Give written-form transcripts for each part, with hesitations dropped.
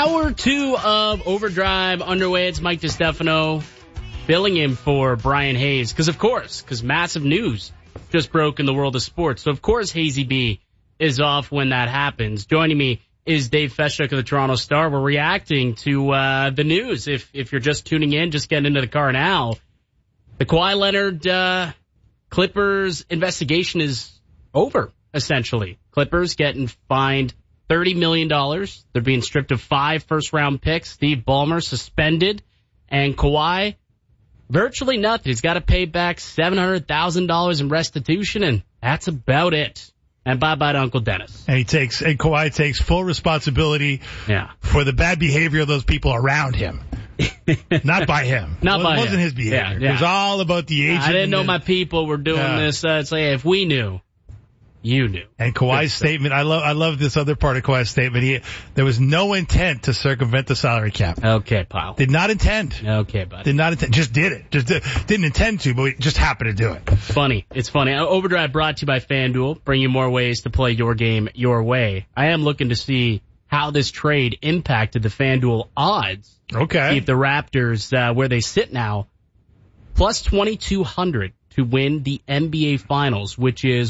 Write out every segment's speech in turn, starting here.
Hour 2 of Overdrive underway. It's Mike DeStefano filling in for Brian Hayes. Because massive news just broke in the world of sports. So, of course, Hazy B is off when that happens. Joining me is Dave Feshchuk of the Toronto Star. We're reacting to the news. If you're just tuning in, just getting into the car now, the Kawhi Leonard Clippers investigation is over, essentially. Clippers getting fined $30 million. They're being stripped of 5 first-round picks. Steve Ballmer suspended. And Kawhi, virtually nothing. He's got to pay back $700,000 in restitution, and that's about it. And bye-bye to Uncle Dennis. And Kawhi takes full responsibility for the bad behavior of those people around him. Not by him. It wasn't his behavior. Yeah. It was all about the agent. I didn't know my people were doing this. It's like, if we knew, you knew. And Kawhi's statement, I love this other part of Kawhi's statement. There was no intent to circumvent the salary cap. Okay, pal. Did not intend. Okay, buddy. Did not intend. Just did it. Didn't intend to, but we just happened to do it. It's funny. Overdrive brought to you by FanDuel. Bring you more ways to play your game your way. I am looking to see how this trade impacted the FanDuel odds. Okay. Keep the Raptors where they sit now. Plus 2,200 to win the NBA Finals, which is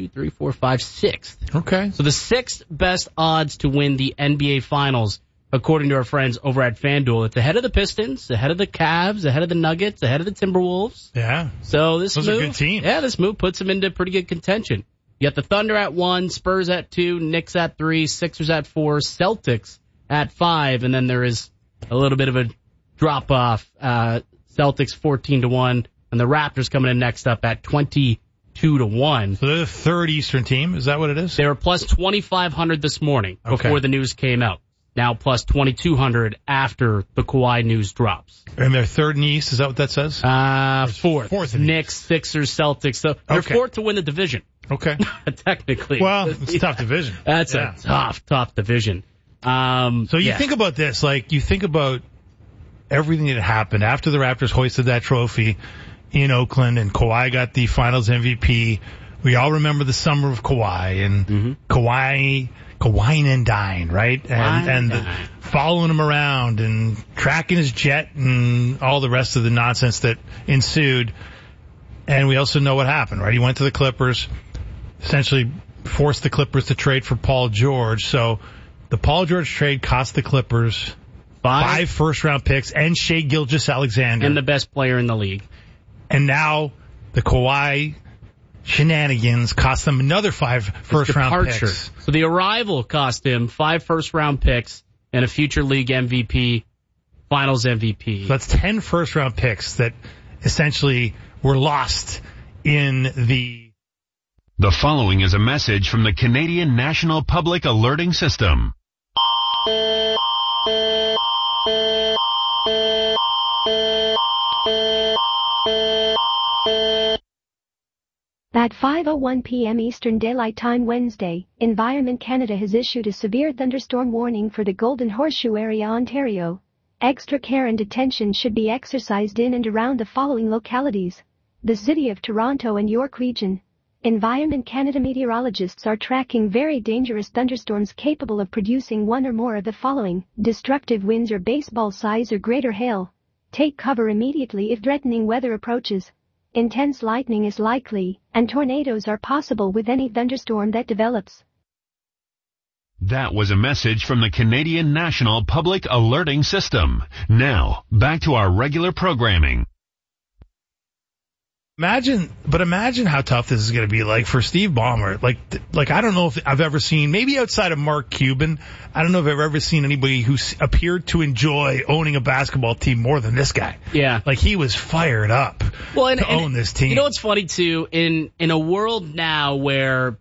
6th. Okay. So the 6th best odds to win the NBA Finals, according to our friends over at FanDuel. It's ahead of the Pistons, ahead of the Cavs, ahead of the Nuggets, ahead of the Timberwolves. Yeah. So those are good teams. Yeah, this move puts them into pretty good contention. You got the Thunder at 1, Spurs at 2, Knicks at 3, Sixers at 4, Celtics at 5, and then there is a little bit of a drop-off. Celtics 14-1, and the Raptors coming in next up at 22-1. So they're the third Eastern team. Is that what it is? They were plus 2,500 this morning before the news came out. Now plus 2,200 after the Kawhi news drops. And they're third in the East. Is that what that says? Fourth. Fourth in the Knicks, East. Sixers, Celtics. So they're fourth to win the division. Okay. Technically. Well, it's a tough division. That's a tough division. So you think about this, you think about everything that happened after the Raptors hoisted that trophy in Oakland and Kawhi got the Finals MVP. We all remember the summer of Kawhi and Kawhi and Dine, right? And following him around and tracking his jet and all the rest of the nonsense that ensued. And we also know what happened, right? He went to the Clippers, essentially forced the Clippers to trade for Paul George. So the Paul George trade cost the Clippers 5 first-round picks and Shai Gilgeous-Alexander. And the best player in the league. And now the Kawhi shenanigans cost them another 5 first-round picks. So the arrival cost him 5 first-round picks and a future league MVP, Finals MVP. So that's 10 first-round picks that essentially were lost in the... The following is a message from the Canadian National Public Alerting System. At 5:01 p.m. Eastern Daylight Time Wednesday, Environment Canada has issued a severe thunderstorm warning for the Golden Horseshoe area, Ontario. Extra care and attention should be exercised in and around the following localities: the City of Toronto and York Region. Environment Canada meteorologists are tracking very dangerous thunderstorms capable of producing one or more of the following: destructive winds or baseball size or greater hail. Take cover immediately if threatening weather approaches. Intense lightning is likely, and tornadoes are possible with any thunderstorm that develops. That was a message from the Canadian National Public Alerting System. Now, back to our regular programming. Imagine how tough this is going to be, for Steve Ballmer. I don't know if I've ever seen, maybe outside of Mark Cuban, I don't know if I've ever seen anybody who appeared to enjoy owning a basketball team more than this guy. Yeah. He was fired up to own this team. You know what's funny, too? In a world now where,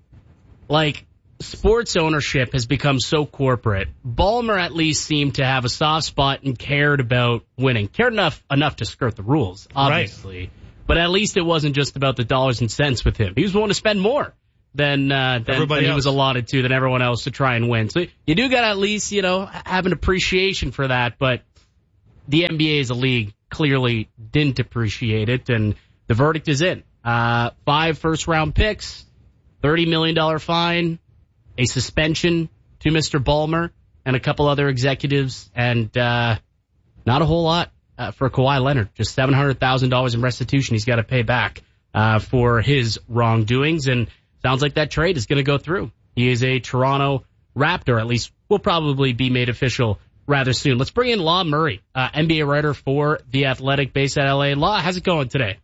sports ownership has become so corporate, Ballmer at least seemed to have a soft spot and cared about winning. Cared enough to skirt the rules, obviously. Right. But at least it wasn't just about the dollars and cents with him. He was willing to spend more than he was allotted to, than everyone else to try and win. So you do got to at least, have an appreciation for that. But the NBA as a league clearly didn't appreciate it, and the verdict is in. 5 first-round picks, $30 million fine, a suspension to Mr. Ballmer, and a couple other executives, and not a whole lot for Kawhi Leonard. Just $700,000 in restitution he's got to pay back for his wrongdoings, and sounds like that trade is going to go through. He is a Toronto Raptor, at least will probably be made official rather soon. Let's bring in Law Murray, NBA writer for The Athletic, based at LA. Law, how's it going today?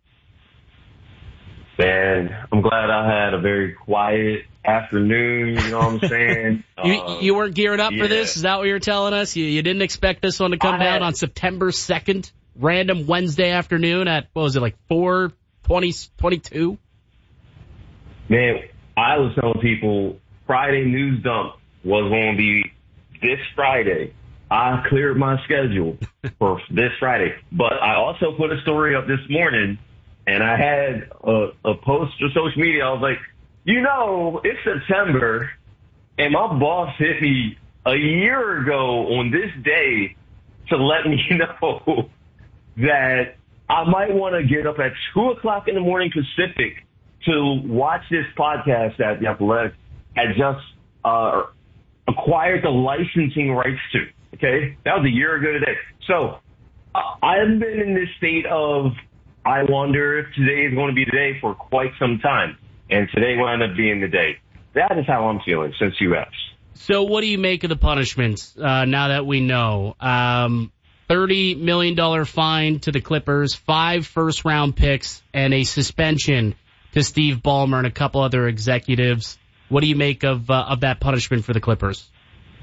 Man, I'm glad I had a very quiet afternoon, you know what I'm saying? You weren't gearing up for this? Is that what you're telling us? You didn't expect this one to come down on September 2nd, random Wednesday afternoon at, what was it, like 4:22? Man, I was telling people Friday news dump was going to be this Friday. I cleared my schedule for this Friday. But I also put a story up this morning, and I had a post on social media. I was like, it's September, and my boss hit me a year ago on this day to let me know that I might want to get up at 2 o'clock in the morning Pacific to watch this podcast that The Athletic had just acquired the licensing rights to. Okay? That was a year ago today. So I've been in this state of, I wonder if today is going to be the day for quite some time. And today will end up being the day. That is how I'm feeling since you asked. So what do you make of the punishments now that we know? $30 million fine to the Clippers, 5 first-round picks, and a suspension to Steve Ballmer and a couple other executives. What do you make of that punishment for the Clippers?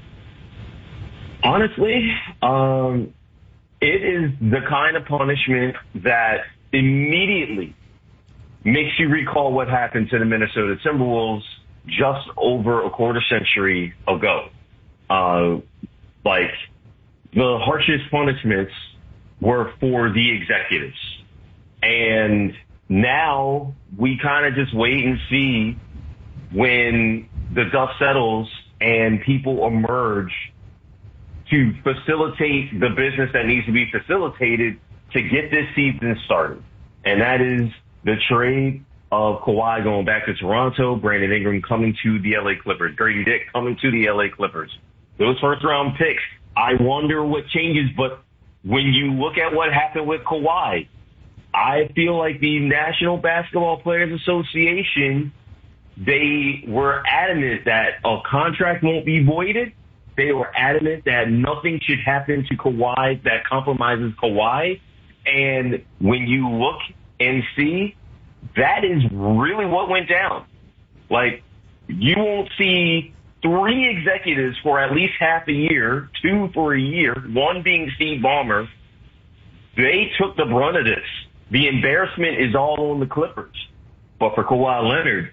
Honestly, it is the kind of punishment that immediately makes you recall what happened to the Minnesota Timberwolves just over a quarter century ago. The harshest punishments were for the executives. And now we kind of just wait and see when the dust settles and people emerge to facilitate the business that needs to be facilitated to get this season started. And that is the trade of Kawhi going back to Toronto, Brandon Ingram coming to the LA Clippers, Grady Dick coming to the LA Clippers. Those first round picks, I wonder what changes, but when you look at what happened with Kawhi, I feel like the National Basketball Players Association, they were adamant that a contract won't be voided. They were adamant that nothing should happen to Kawhi that compromises Kawhi. And when you look and see, that is really what went down. Like, you won't see 3 executives for at least half a year, 2 for a year, 1 being Steve Ballmer. They took the brunt of this. The embarrassment is all on the Clippers. But for Kawhi Leonard,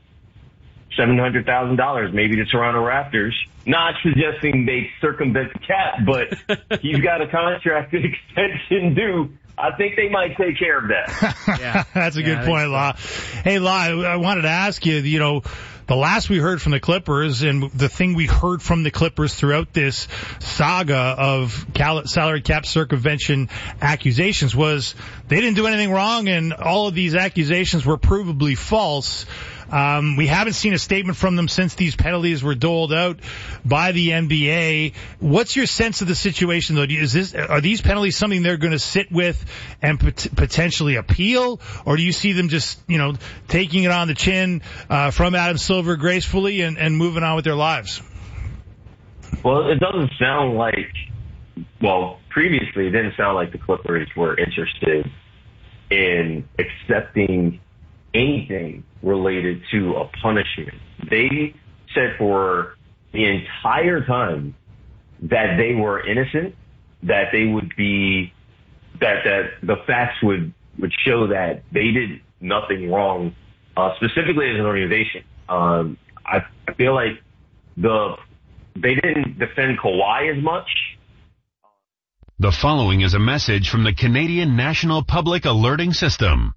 $700,000, maybe the Toronto Raptors. Not suggesting they circumvent the cap, but he's got a contract extension due. I think they might take care of that. Yeah. That's a good point, Law. Hey, Law, I wanted to ask you, the last we heard from the Clippers and the thing we heard from the Clippers throughout this saga of salary cap circumvention accusations was they didn't do anything wrong and all of these accusations were provably false. We haven't seen a statement from them since these penalties were doled out by the NBA. What's your sense of the situation, though? Are these penalties something they're going to sit with and potentially appeal, or do you see them just, taking it on the chin from Adam Silver gracefully and moving on with their lives? Well, it doesn't sound like, previously it didn't sound like the Clippers were interested in accepting anything related to a punishment. They said for the entire time that they were innocent, that they would be, that the facts would show that they did nothing wrong, specifically as an organization. I feel like they didn't defend Kawhi as much. The following is a message from the Canadian National Public Alerting System.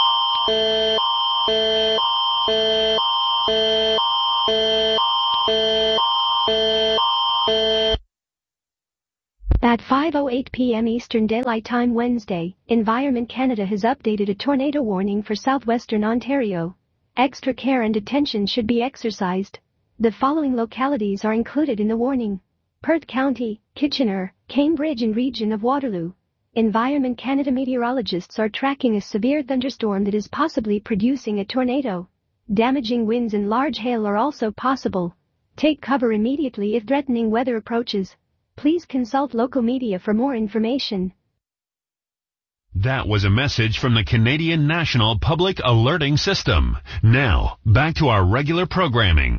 At 5:08 p.m. Eastern Daylight Time Wednesday, Environment Canada has updated a tornado warning for southwestern Ontario. Extra care and attention should be exercised. The following localities are included in the warning: Perth County, Kitchener, Cambridge and region of Waterloo. Environment Canada meteorologists are tracking a severe thunderstorm that is possibly producing a tornado. Damaging winds and large hail are also possible. Take cover immediately if threatening weather approaches. Please consult local media for more information. That was a message from the Canadian National Public Alerting System. Now, back to our regular programming.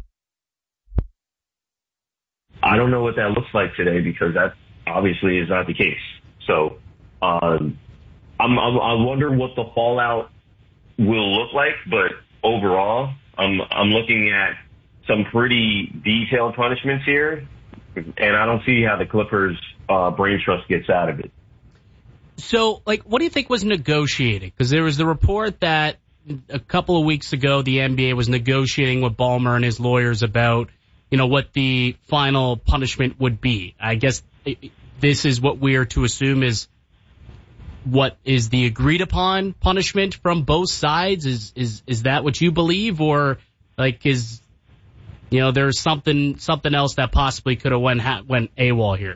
I don't know what that looks like today because that obviously is not the case. So I wonder what the fallout will look like, but overall, I'm looking at some pretty detailed punishments here, and I don't see how the Clippers brain trust gets out of it. So, what do you think was negotiated? Because there was the report that a couple of weeks ago the NBA was negotiating with Ballmer and his lawyers about, what the final punishment would be. I guess this is what we are to assume is what is the agreed upon punishment from both sides. Is that what you believe, or is there's something else that possibly could have went AWOL here?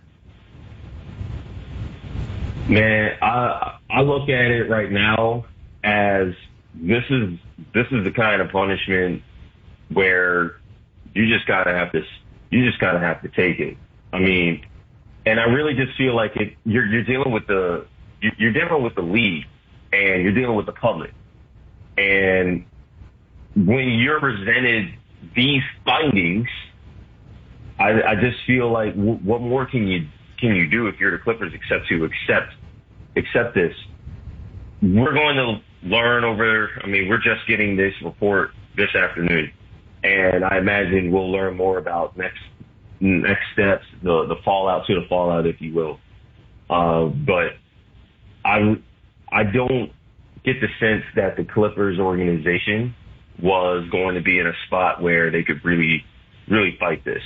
Man, I look at it right now as this is the kind of punishment where you just gotta have to take it. I mean, and I really just feel like you're dealing with the league and you're dealing with the public. And when you're presented these findings, I just feel like what more can you do if you're the Clippers except to accept this? We're going to learn we're just getting this report this afternoon, and I imagine we'll learn more about next steps, the fallout, if you will. But I don't get the sense that the Clippers organization was going to be in a spot where they could really, really fight this.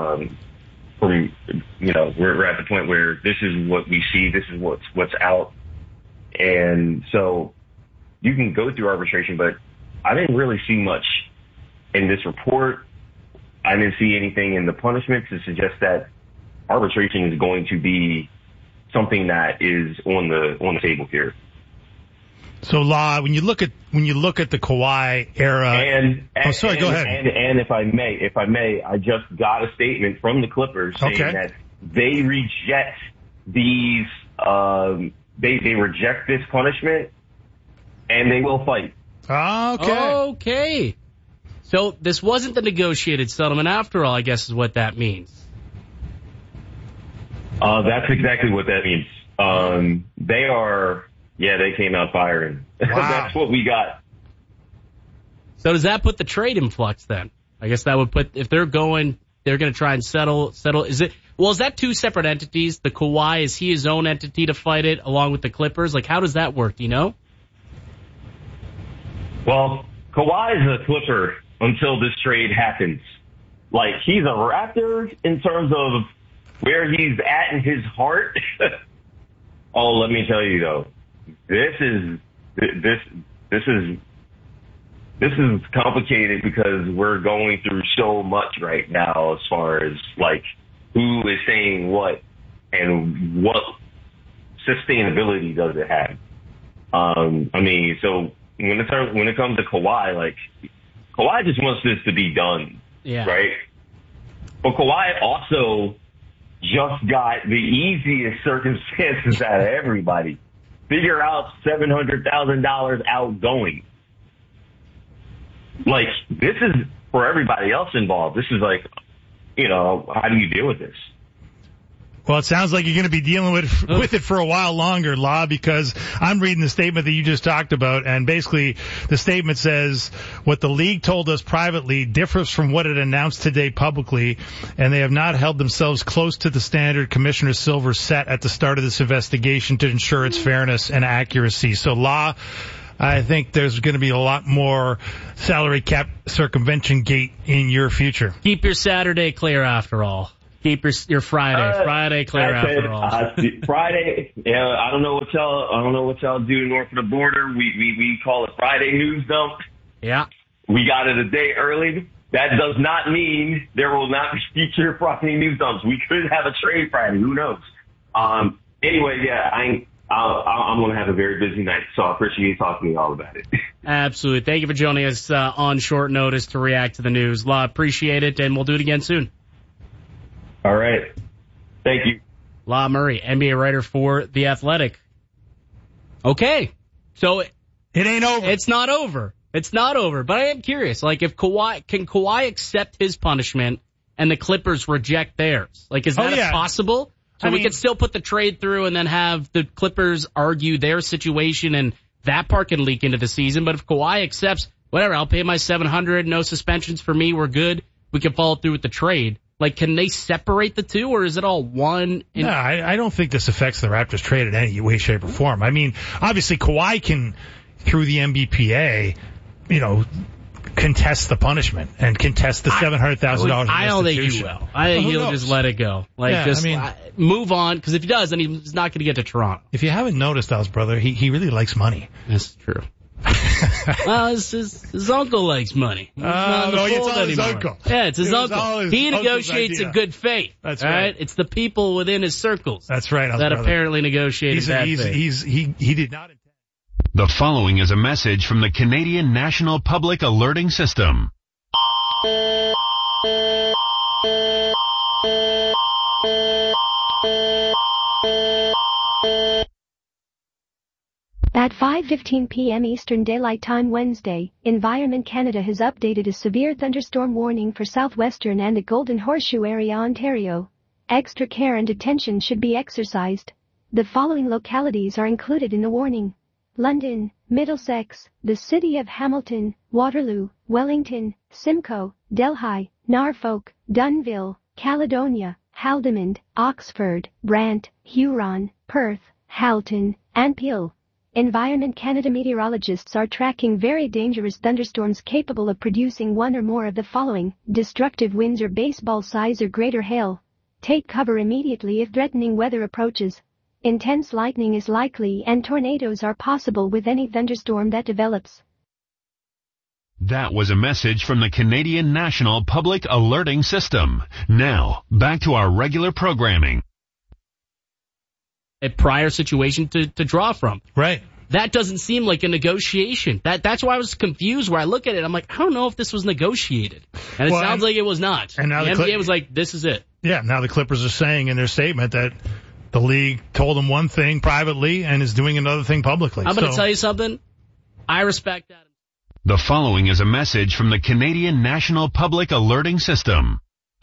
We're at the point where this is what we see, this is what's out. And so you can go through arbitration, but I didn't really see much in this report. I didn't see anything in the punishment to suggest that arbitration is going to be something that is on the table here. So, La, when you look at the Kawhi era, go ahead. And if I may, I just got a statement from the Clippers saying that they reject these, they reject this punishment, and they will fight. Okay. So this wasn't the negotiated settlement after all, I guess is what that means. That's exactly what that means. They came out firing. Wow. That's what we got. So does that put the trade in flux then? I guess that would put, if they're going to try and settle. Is that two separate entities? The Kawhi, is he his own entity to fight it along with the Clippers? How does that work? Do you know? Well, Kawhi is a Clipper until this trade happens. He's a Raptor in terms of where he's at in his heart. Oh, let me tell you though, this is complicated because we're going through so much right now as far as who is saying what and what sustainability does it have. So when it comes to Kawhi, Kawhi just wants this to be done, right? But Kawhi also just got the easiest circumstances out of everybody. Figure out $700,000 outgoing. This is for everybody else involved. This is how do you deal with this? Well, it sounds like you're going to be dealing with it for a while longer, La, because I'm reading the statement that you just talked about, and basically the statement says what the league told us privately differs from what it announced today publicly, and they have not held themselves close to the standard Commissioner Silver set at the start of this investigation to ensure its fairness and accuracy. So, La, I think there's going to be a lot more salary cap circumvention gate in your future. Keep your Saturday clear after all. Keep your Friday clear after all. Friday, I don't know what y'all do north of the border. We call it Friday news dump. Yeah. We got it a day early. that does not mean there will not be future Friday news dumps. We could have a trade Friday. Who knows? Anyway, yeah, I'm going to have a very busy night, so I appreciate you talking to me all about it. Absolutely. Thank you for joining us on short notice to react to the news. La, appreciate it, and we'll do it again soon. All right. Thank you. La Murray, NBA writer for The Athletic. Okay. So it ain't over. It's not over. It's not over. But I am curious, like, if Kawhi accept his punishment and the Clippers reject theirs? Like, is that possible? So we could still put the trade through and then have the Clippers argue their situation, and that part can leak into the season. But if Kawhi accepts, whatever, I'll pay my $700, no suspensions for me, we're good, we can follow through with the trade. Like, can they separate the two, or is it all one? No, I don't think this affects the Raptors trade in any way, shape, or form. I mean, obviously Kawhi can, through the MBPA, contest the punishment and contest the $700,000. I don't think he will. I think he'll just let it go. Move on, because if he does, then he's not going to get to Toronto. If you haven't noticed, Al's brother, he really likes money. That's true. Well, his uncle likes money. It's all his uncle. Yeah, it's his uncle. He negotiates in good faith. That's right. It's the people within his circles. That's right. That apparently negotiated that faith. He did not intend. The following is a message from the Canadian National Public Alerting System. At 5:15 p.m. Eastern Daylight Time Wednesday, Environment Canada has updated a severe thunderstorm warning for southwestern and the Golden Horseshoe area, Ontario. Extra care and attention should be exercised. The following localities are included in the warning: London, Middlesex, the city of Hamilton, Waterloo, Wellington, Simcoe, Delhi, Norfolk, Dunnville, Caledonia, Haldimand, Oxford, Brant, Huron, Perth, Halton, and Peel. Environment Canada meteorologists are tracking very dangerous thunderstorms capable of producing one or more of the following: destructive winds or baseball size or greater hail. Take cover immediately if threatening weather approaches. Intense lightning is likely and tornadoes are possible with any thunderstorm that develops. That was a message from the Canadian National Public Alerting System. Now, back to our regular programming. A prior situation to draw from. Right. That doesn't seem like a negotiation. That's why I was confused where I look at it. I'm like, I don't know if this was negotiated. And it sounds like it was not. And now the NBA was like, this is it. Yeah, now the Clippers are saying in their statement that the league told them one thing privately and is doing another thing publicly. I'm going to tell you something. I respect that. The following is a message from the Canadian National Public Alerting System.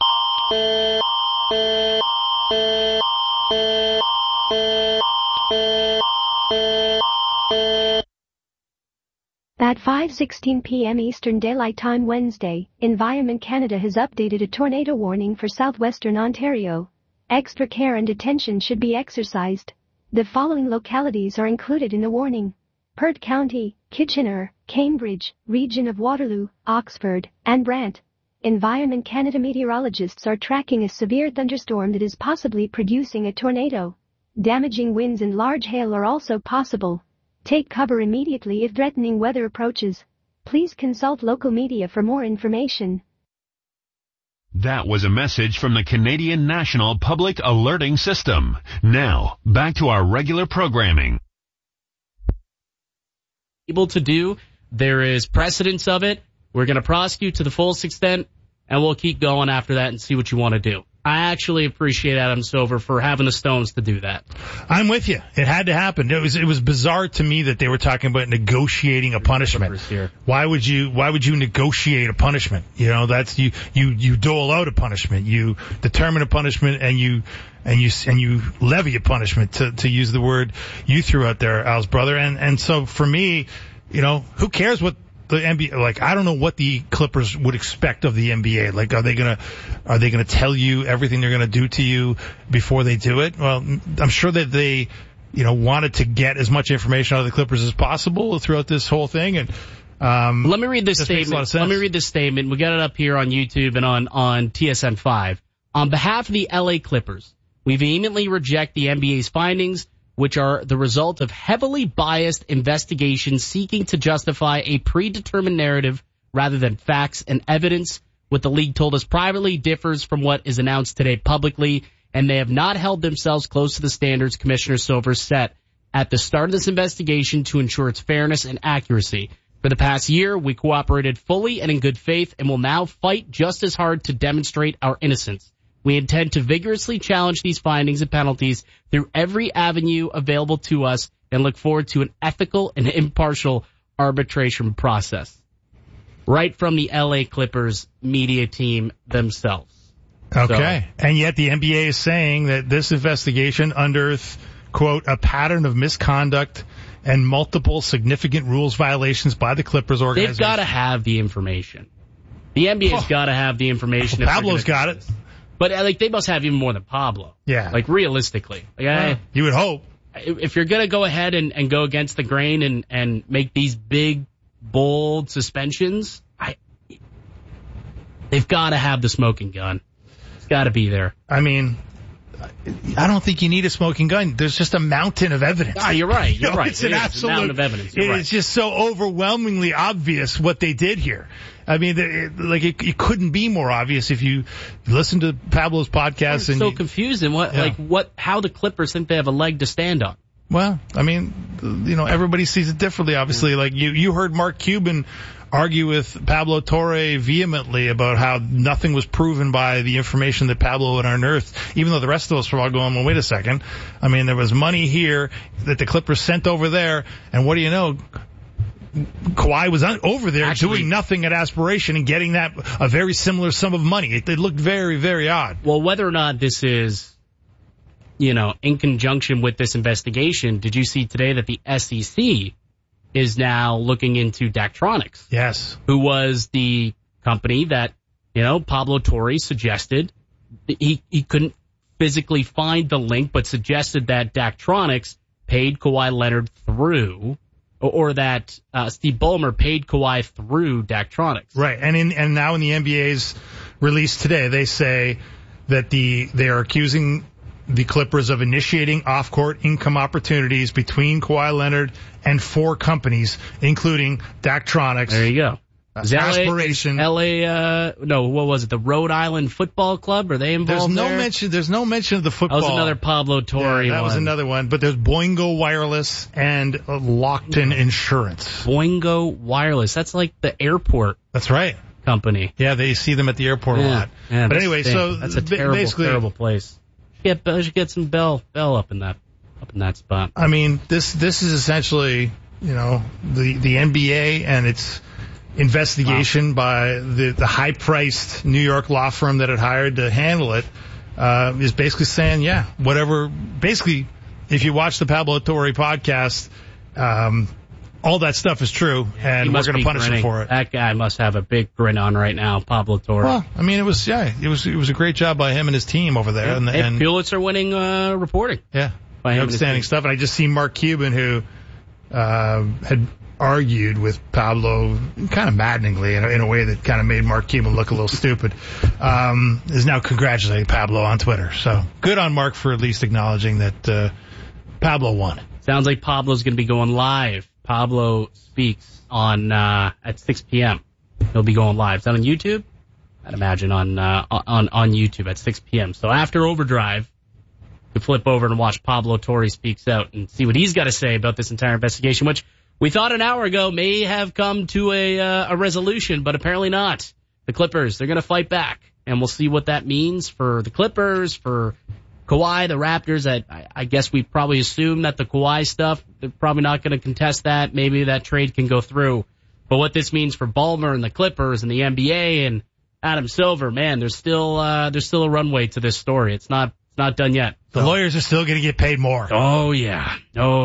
At 5:16 p.m. Eastern Daylight Time Wednesday, Environment Canada has updated a tornado warning for southwestern Ontario. Extra care and attention should be exercised. The following localities are included in the warning: Perth County, Kitchener, Cambridge, region of Waterloo, Oxford, and Brant. Environment Canada meteorologists are tracking a severe thunderstorm that is possibly producing a tornado. Damaging winds and large hail are also possible. Take cover immediately if threatening weather approaches. Please consult local media for more information. That was a message from the Canadian National Public Alerting System. Now, back to our regular programming. Able to do, there is precedence of it. We're going to prosecute to the fullest extent, and we'll keep going after that and see what you want to do. I actually appreciate Adam Silver for having the stones to do that. I'm with you. It had to happen. It was bizarre to me that they were talking about negotiating a punishment. Why would you negotiate a punishment? You know, that's you dole out a punishment. You determine a punishment and you levy a punishment, to use the word you threw out there, Al's brother. And so for me, who cares what the NBA, I don't know what the Clippers would expect of the NBA. Like, are they gonna tell you everything they're gonna do to you before they do it? Well, I'm sure that they, wanted to get as much information out of the Clippers as possible throughout this whole thing. And, let me read this statement. We got it up here on YouTube and on TSN5. On behalf of the LA Clippers, we vehemently reject the NBA's findings, which are the result of heavily biased investigations seeking to justify a predetermined narrative rather than facts and evidence. what the league told us privately differs from what is announced today publicly, and they have not held themselves close to the standards Commissioner Silver set at the start of this investigation to ensure its fairness and accuracy. For the past year, we cooperated fully and in good faith and will now fight just as hard to demonstrate our innocence. We intend to vigorously challenge these findings and penalties through every avenue available to us and look forward to an ethical and impartial arbitration process. Right from the LA Clippers media team themselves. Okay. So, and yet the NBA is saying that this investigation unearthed, quote, a pattern of misconduct and multiple significant rules violations by the Clippers organization. They've got to have the information. The NBA's got to have the information. Well, Pablo's got it. But they must have even more than Pablo. Yeah. Realistically. You would hope. If you're going to go ahead and go against the grain and make these big, bold suspensions, they've got to have the smoking gun. It's got to be there. I mean, I don't think you need a smoking gun. There's just a mountain of evidence. You're right. You're right. It's an absolute mountain of evidence. It's just so overwhelmingly obvious what they did here. I mean, it couldn't be more obvious if you listen to Pablo's podcast. I'm so confused in how the Clippers think they have a leg to stand on. Well, I mean, everybody sees it differently, obviously. Like you heard Mark Cuban argue with Pablo Torre vehemently about how nothing was proven by the information that Pablo had unearthed, even though the rest of us were all going, well, wait a second. I mean, there was money here that the Clippers sent over there, and what do you know? Kawhi was over there doing nothing at Aspiration and getting a very similar sum of money. It looked very, very odd. Well, whether or not this is, in conjunction with this investigation, did you see today that the SEC is now looking into Daktronics? Yes. Who was the company that, Pablo Torre suggested. He couldn't physically find the link, but suggested that Daktronics paid Kawhi Leonard through, or that Steve Ballmer paid Kawhi through Daktronics. Right. And now in the NBA's release today, they say that they are accusing the Clippers of initiating off-court income opportunities between Kawhi Leonard and 4 companies, including Daktronics. There you go. Aspiration. What was it? The Rhode Island Football Club? Are they involved There's no mention of the football. That was another Pablo Torre that was another one. But there's Boingo Wireless and Lockton Insurance. Boingo Wireless. That's like the airport. That's right. Company. Yeah, they see them at the airport a lot. Yeah, but anyway, so that's a terrible place. I should get some Bell up in that spot. I mean, this is essentially, the NBA and its investigation by the high-priced New York law firm that it hired to handle it is basically saying, whatever. Basically, if you watch the Pablo Torre podcast, all that stuff is true, and we're going to punish him for it. That guy must have a big grin on right now, Pablo Torre. Well, I mean, it was a great job by him and his team over there. And Pulitzer-winning reporting. Yeah, outstanding stuff. And I just see Mark Cuban, who had argued with Pablo kind of maddeningly in a way that kind of made Mark Cuban look a little stupid, is now congratulating Pablo on Twitter. So good on Mark for at least acknowledging that Pablo won. Sounds like Pablo's going to be going live. Pablo speaks on at 6 p.m. He'll be going live. Is that on YouTube? I'd imagine on YouTube at 6 p.m. So after Overdrive, you flip over and watch Pablo Torre speaks out and see what he's got to say about this entire investigation, which we thought an hour ago may have come to a resolution, but apparently not. The Clippers, they're going to fight back, and we'll see what that means for the Clippers, for Kawhi, the Raptors. I guess we probably assume that the Kawhi stuff, they're probably not going to contest that. Maybe that trade can go through. But what this means for Ballmer and the Clippers and the NBA and Adam Silver, man, there's still a runway to this story. It's not done yet. The lawyers are still going to get paid more. Oh yeah.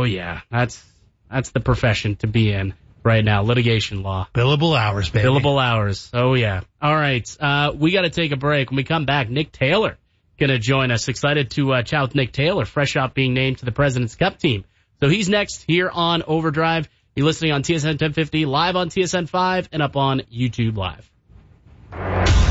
That's the profession to be in right now. Litigation law. Billable hours, baby. Billable hours. Oh yeah. All right. We got to take a break. When we come back, Nick Taylor going to join us. Excited to chat with Nick Taylor, fresh out being named to the President's Cup team. So he's next here on Overdrive. You're listening on TSN 1050, live on TSN 5, and up on YouTube Live.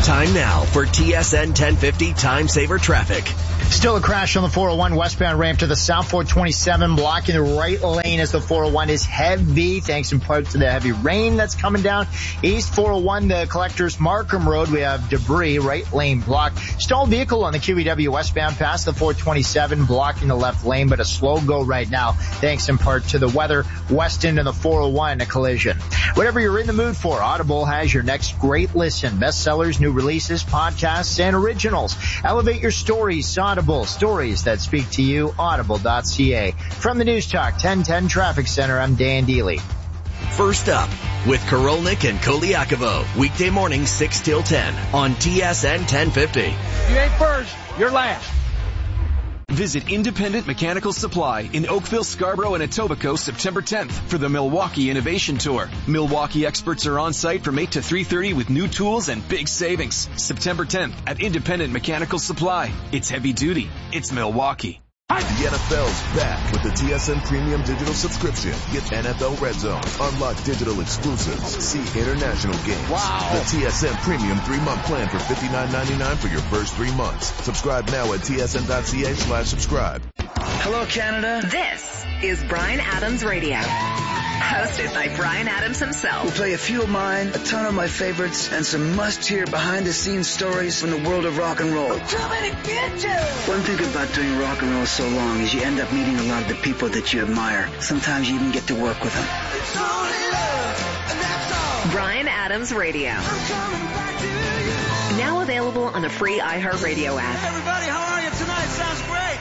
Time now for TSN 1050 Time Saver Traffic. Still a crash on the 401 westbound ramp to the south 427, blocking the right lane as the 401 is heavy, thanks in part to the heavy rain that's coming down. East 401, the Collectors Markham Road, we have debris, right lane blocked. Stalled vehicle on the QEW westbound past the 427, blocking the left lane, but a slow go right now, thanks in part to the weather. West end of the 401, a collision. Whatever you're in the mood for, Audible has your next great listen. Bestsellers, new releases, podcasts, and originals. Elevate your stories, Audible. Stories that speak to you, audible.ca. From the News Talk 1010 Traffic Center, I'm Dan Deely. First up, with Korolnik and Koliakovo, weekday morning 6 till 10 on TSN 1050. You ain't first, you're last. Visit Independent Mechanical Supply in Oakville, Scarborough, and Etobicoke September 10th for the Milwaukee Innovation Tour. Milwaukee experts are on site from 8 to 3:30 with new tools and big savings. September 10th at Independent Mechanical Supply. It's heavy duty. It's Milwaukee. The NFL's back with the TSN Premium Digital Subscription. Get NFL Red Zone, unlock digital exclusives, see international games. Wow. The TSN Premium 3-month plan for $59.99 for your first 3 months. Subscribe now at tsn.ca/subscribe. Hello, Canada. This is Bryan Adams Radio. Hosted by Bryan Adams himself. We'll play a few of mine, a ton of my favorites, and some must-hear behind-the-scenes stories from the world of rock and roll. I'm coming to get you! One thing about doing rock and roll so long is you end up meeting a lot of the people that you admire. Sometimes you even get to work with them. It's only love, and that's all. Bryan Adams Radio. I'm coming back to you. Now available on the free iHeartRadio app. Hey, everybody, how are you tonight? Sounds great.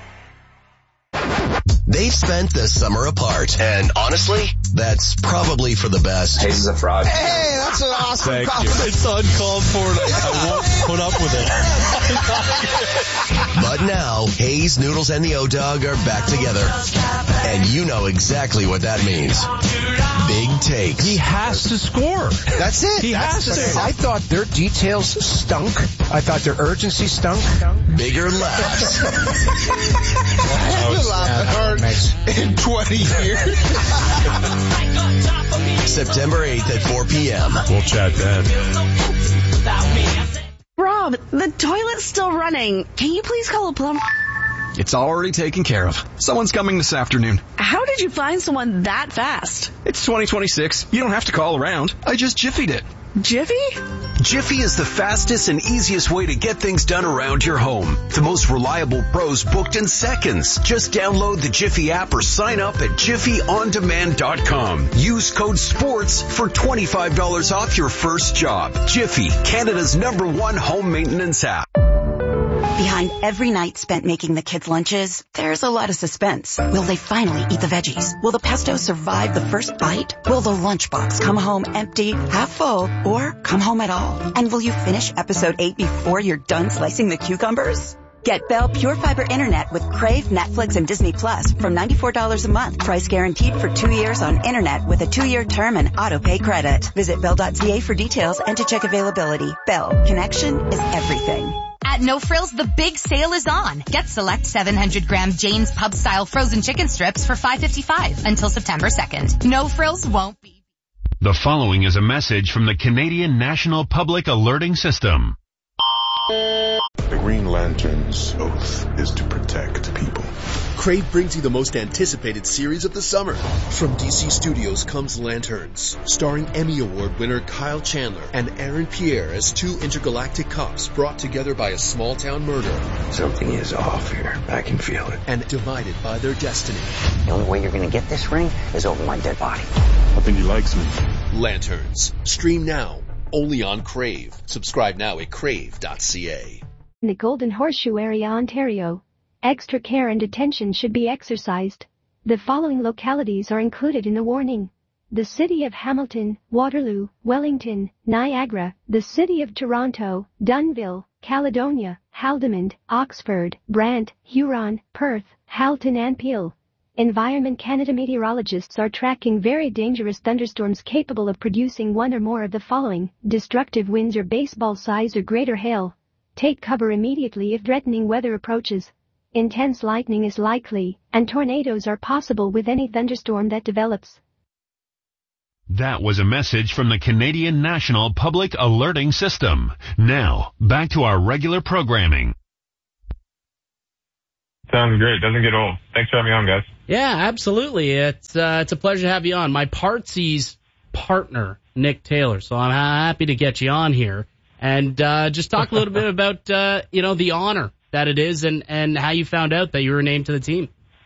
They've spent the summer apart, and honestly, that's probably for the best. Hayes is a fraud. Hey, that's an awesome compliment. It's uncalled for. I won't put up with it. But now, Hayes, Noodles, and the O-Dog are back together. And you know exactly what that means. Big takes. He has to score. That's it. He has to. I thought their details stunk. I thought their urgency stunk. Bigger laughs. I haven't laughed hard in 20 years. September 8th at 4 p.m. We'll chat then. Rob, the toilet's still running. Can you please call a plumber? It's already taken care of. Someone's coming this afternoon. How did you find someone that fast? It's 2026. You don't have to call around. I just Jiffied it. Jiffy? Jiffy is the fastest and easiest way to get things done around your home. The most reliable pros booked in seconds. Just download the Jiffy app or sign up at JiffyOnDemand.com. Use code SPORTS for $25 off your first job. Jiffy, Canada's #1 home maintenance app. Behind every night spent making the kids' lunches, there's a lot of suspense. Will they finally eat the veggies? Will the pesto survive the first bite? Will the lunchbox come home empty, half full, or come home at all? And will you finish episode 8 before you're done slicing the cucumbers? Get Bell Pure Fiber Internet with Crave, Netflix, and Disney Plus from $94 a month. Price guaranteed for 2 years on Internet with a 2-year term and auto-pay credit. Visit Bell.ca for details and to check availability. Bell. Connection is everything. At No Frills, the big sale is on. Get select 700-gram Jane's Pub-style frozen chicken strips for $5.55 until September 2nd. No Frills won't be. The following is a message from the Canadian National Public Alerting System. The Green Lantern's oath is to protect people. Crave brings you the most anticipated series of the summer. From DC Studios comes Lanterns, starring Emmy Award winner Kyle Chandler and Aaron Pierre as 2 intergalactic cops brought together by a small-town murder. Something is off here. I can feel it. And divided by their destiny. The only way you're going to get this ring is over my dead body. I think he likes me. Lanterns. Stream now. Only on Crave. Subscribe now at crave.ca. In the Golden Horseshoe area, Ontario, extra care and attention should be exercised. The following localities are included in the warning: the city of Hamilton, Waterloo, Wellington, Niagara, the city of Toronto, Dunnville, Caledonia, Haldimand, Oxford, Brant, Huron, Perth, Halton and Peel. Environment Canada meteorologists are tracking very dangerous thunderstorms capable of producing one or more of the following: destructive winds or baseball size or greater hail. Take cover immediately if threatening weather approaches. Intense lightning is likely, and tornadoes are possible with any thunderstorm that develops. That was a message from the Canadian National Public Alerting System. Now, back to our regular programming. Sounds great. Doesn't get old. Thanks for having me on, guys. Yeah, absolutely. It's a pleasure to have you on. My Partsy's partner, Nick Taylor. So I'm happy to get you on here and just talk a little bit about the honor that it is and how you found out that you were named to the team.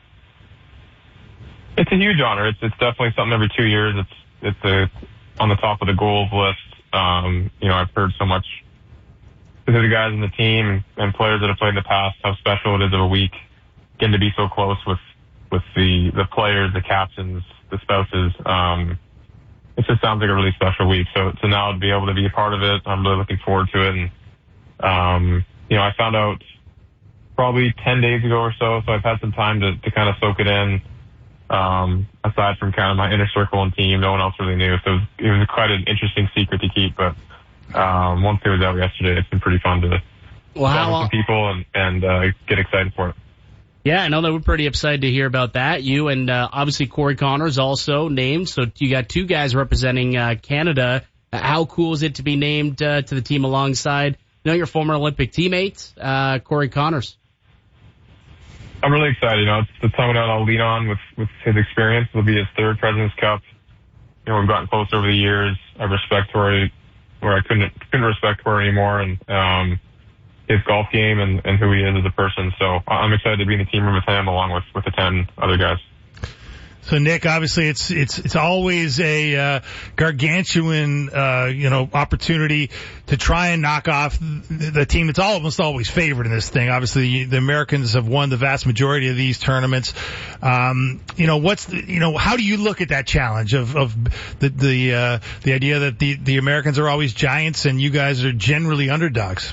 It's a huge honor. It's definitely something every 2 years. It's on the top of the goals list. I've heard so much because of the guys in the team and players that have played in the past how special it is of a week getting to be so close with the players, the captains, the spouses. It just sounds like a really special week. So now to be able to be a part of it, I'm really looking forward to it. And I found out probably 10 days ago or so I've had some time to kind of soak it in. Aside from kind of my inner circle and team, no one else really knew. So it was quite an interesting secret to keep. But once it was out yesterday, it's been pretty fun to chat with some people and get excited for it. Yeah, I know that we're pretty excited to hear about that. You and obviously Corey Connors also named. So you got two guys representing Canada. How cool is it to be named to the team alongside your former Olympic teammate, Corey Connors? I'm really excited. It's someone that I'll lean on with his experience. It'll be his third President's Cup. We've gotten close over the years. I respect Corey where I couldn't respect Corey anymore, and his golf game and who he is as a person. So I'm excited to be in the team room with him along with the 10 other guys. So Nick, obviously it's always a gargantuan opportunity to try and knock off the team that's almost always favored in this thing. Obviously the Americans have won the vast majority of these tournaments. How do you look at that challenge of the idea that the Americans are always giants and you guys are generally underdogs?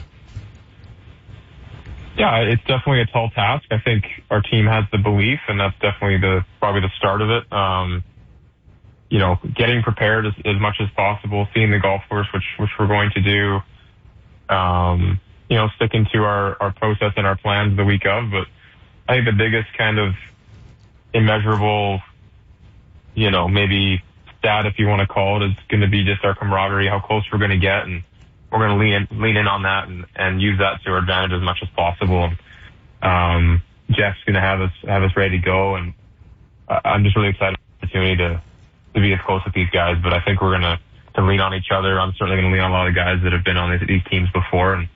Yeah, it's definitely a tall task. I think our team has the belief, and that's definitely probably the start of it. Getting prepared as much as possible, seeing the golf course, which we're going to do. Sticking to our process and our plans the week of. But I think the biggest kind of immeasurable, maybe stat, if you want to call it, is going to be just our camaraderie, how close we're going to get, and we're going to lean in on that and use that to our advantage as much as possible. Jeff's going to have us ready to go, and I'm just really excited for the opportunity to be as close with these guys. But I think we're going to lean on each other. I'm certainly going to lean on a lot of guys that have been on these teams before, and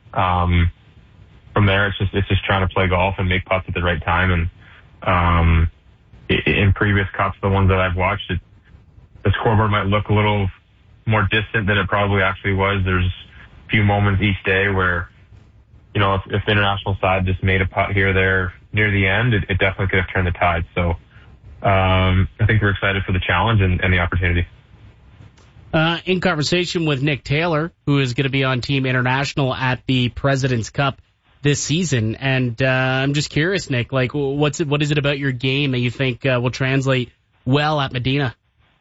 from there it's just trying to play golf and make putts at the right time. And in previous cups, the ones that I've watched, the scoreboard might look a little more distant than it probably actually was. There's a few moments each day where, if the international side just made a putt here or there near the end, it definitely could have turned the tide. So I think we're excited for the challenge and the opportunity. In conversation with Nick Taylor, who is going to be on Team International at the President's Cup this season. And I'm just curious, Nick, what is it about your game that you think will translate well at Medina?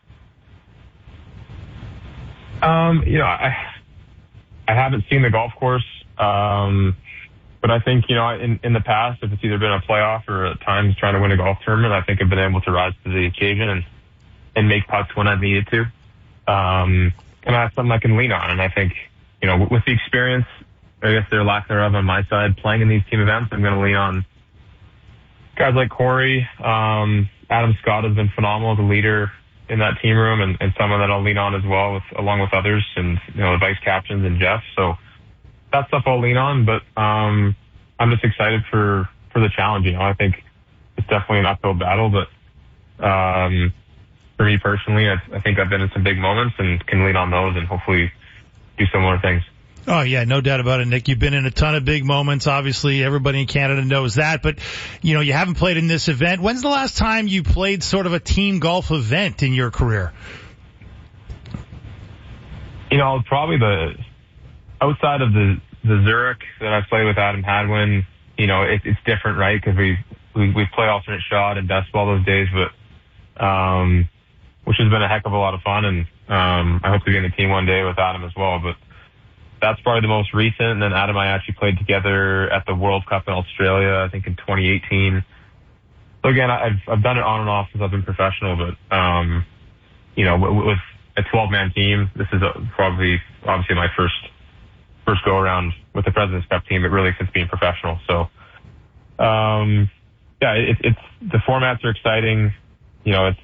I haven't seen the golf course, but I think, in the past, if it's either been a playoff or at times trying to win a golf tournament, I think I've been able to rise to the occasion and make putts when I've needed to. And that's something I can lean on. And I think, with the experience, I guess their lack thereof on my side, playing in these team events, I'm going to lean on guys like Corey. Adam Scott has been phenomenal as a leader in that team room, and someone that I'll lean on as well, along with others, and the vice captains and Jeff. So that stuff I'll lean on, but I'm just excited for the challenge. I think it's definitely an uphill battle, but for me personally, I think I've been in some big moments and can lean on those and hopefully do similar things. Oh, yeah, no doubt about it, Nick. You've been in a ton of big moments. Obviously, everybody in Canada knows that. But, you haven't played in this event. When's the last time you played sort of a team golf event in your career? Probably outside of the Zurich that I played with Adam Hadwin, it's different, right? Because we play alternate shot and best ball those days, but which has been a heck of a lot of fun. And I hope to be in the team one day with Adam as well. But that's probably the most recent. And then Adam and I actually played together at the World Cup in Australia, I think in 2018. So again, I've done it on and off since I've been professional, but with a 12-man team, this is obviously my first go around with the President's Cup team, but really since being professional. So, it's the formats are exciting. It's